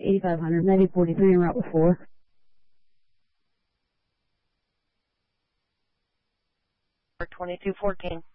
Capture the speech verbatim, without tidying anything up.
eighty-five hundred, ninety forty-three en route with four. twenty-two fourteen.